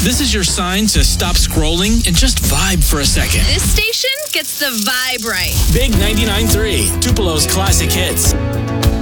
This is your sign to stop scrolling and just vibe for a second. This station gets the vibe right. Big 99.3, Tupelo's classic hits.